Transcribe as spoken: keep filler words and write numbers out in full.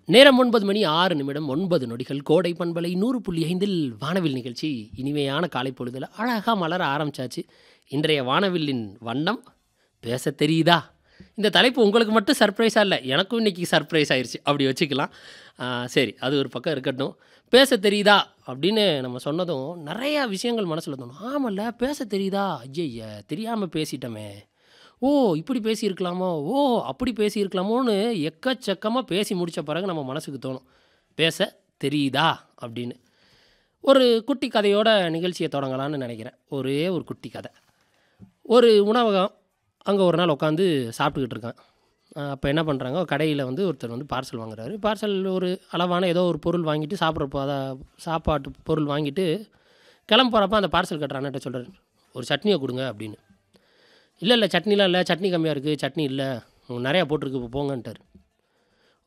நேரம் ஒன்பது மணி ஆறு நிமிடம் ஒன்பது நொடிகள். கோடை பண்பலை நூறு புள்ளி ஐந்தில் வானவில் நிகழ்ச்சி இனிமையான காலை பொழுதில் அழகாக மலர ஆரம்பிச்சாச்சு. இன்றைய வானவில்லின் வண்ணம் பேச தெரியுதா? இந்த தலைப்பு உங்களுக்கு மட்டும் சர்ப்ரைஸாக இல்லை, எனக்கும் இன்றைக்கி சர்ப்ரைஸ் ஆயிடுச்சு, அப்படி வச்சுக்கலாம். ஆ, சரி, அது ஒரு பக்கம் இருக்கட்டும். பேச தெரியுதா அப்படின்னு நம்ம சொன்னதும் நிறையா விஷயங்கள் மனசில் தோணும். ஆமல்ல, பேச தெரியுதா, ஐயய்ய தெரியாமல் பேசிட்டோமே, ஓ இப்படி பேசியிருக்கலாமோ, ஓ அப்படி பேசியிருக்கலாமோன்னு எக்கச்சக்கமாக பேசி முடித்த பிறகு நம்ம மனசுக்கு தோணும், பேச தெரியுதா அப்படின்னு. ஒரு குட்டி கதையோட நிகழ்ச்சியை தொடங்கலான்னு நினைக்கிறேன். ஒரே ஒரு குட்டி கதை. ஒரு உணவகம், அங்கே ஒரு நாள் உட்காந்து சாப்பிட்டுக்கிட்டு இருக்கான். அப்போ என்ன பண்ணுறாங்க, கடையில் வந்து ஒருத்தர் வந்து பார்சல் வாங்குறாரு. பார்சல் ஒரு அளவான ஏதோ ஒரு பொருள் வாங்கிட்டு சாப்பிட்றப்போ அதை சாப்பாட்டு பொருள் வாங்கிட்டு கிளம்ப போகிறப்ப அந்த பார்சல் கட்டுற அண்ணன்ட்ட சொல்கிறார், ஒரு சட்னியை கொடுங்க அப்படின்னு. இல்லை இல்லை சட்னிலாம் இல்லை, சட்னி கம்மியாக இருக்குது, சட்னி இல்லை, நிறையா போட்டிருக்கு, இப்போ போங்கன்ட்டார்.